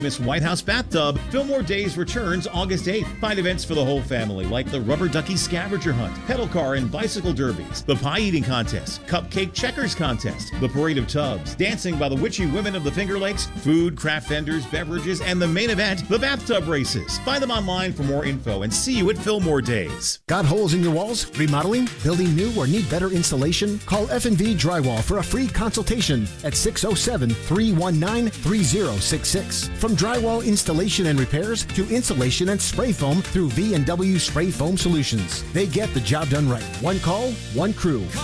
Miss White House Bathtub, Fillmore Days returns August 8th. Find events for the whole family like the Rubber Ducky Scavenger Hunt, Pedal Car and Bicycle Derbies, the Pie Eating Contest, Cupcake Checkers Contest, the Parade of Tubs, Dancing by the Witchy Women of the Finger Lakes, food, craft vendors, beverages, and the main event, the Bathtub Races. Find them online for more info and see you at Fillmore Days. Got holes in your walls? Remodeling? Building new or need better insulation? Call F&V Drywall for a free consultation at 607-319-3066. From drywall installation and repairs to insulation and spray foam through V&W Spray Foam Solutions. They get the job done right. One call, one crew.